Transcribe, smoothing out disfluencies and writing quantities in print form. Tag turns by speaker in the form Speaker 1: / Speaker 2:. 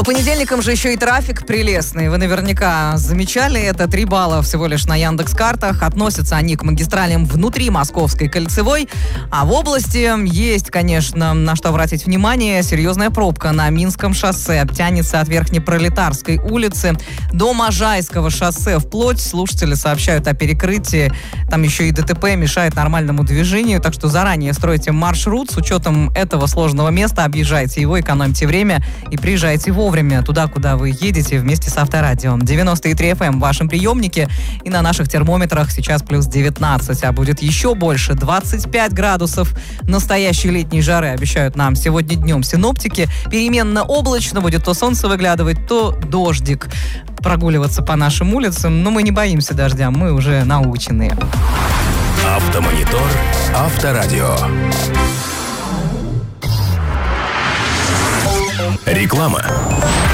Speaker 1: понедельникам же еще и трафик прелестный. Вы наверняка замечали это. 3 балла всего лишь на Яндекс.Картах. Относятся они к магистралям внутри Московской кольцевой. А в области есть, конечно, на что обратить внимание. Серьезная пробка на Минском шоссе. Тянется от Верхнепролетарской улицы до Можайского шоссе вплоть. Слушатели сообщают о перекрытии. Там еще и ДТП мешает нормальному движению. Так что заранее стройте маршрут. С учетом этого сложного места объезжайте его, экономьте время и приезжайте вовремя туда, куда вы едете вместе с Авторадио. 93 FM в вашем приемнике, и на наших термометрах сейчас плюс 19, а будет еще больше, 25 градусов настоящей летней жары обещают нам сегодня днем синоптики. Переменно облачно, будет то солнце выглядывать, то дождик прогуливаться по нашим улицам. Но мы не боимся дождя, мы уже наученные.
Speaker 2: Автомонитор, Авторадио. Реклама.